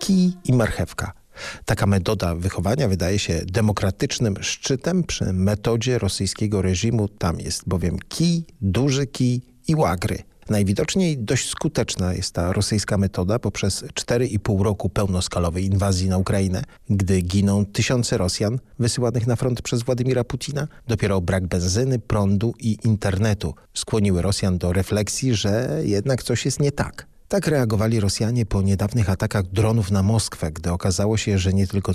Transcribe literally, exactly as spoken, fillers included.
Kij i marchewka. Taka metoda wychowania wydaje się demokratycznym szczytem przy metodzie rosyjskiego reżimu. Tam jest bowiem kij, duży kij i łagry. Najwidoczniej dość skuteczna jest ta rosyjska metoda poprzez cztery i pół roku pełnoskalowej inwazji na Ukrainę, gdy giną tysiące Rosjan wysyłanych na front przez Władimira Putina. Dopiero brak benzyny, prądu i internetu skłoniły Rosjan do refleksji, że jednak coś jest nie tak. Tak reagowali Rosjanie po niedawnych atakach dronów na Moskwę, gdy okazało się, że nie tylko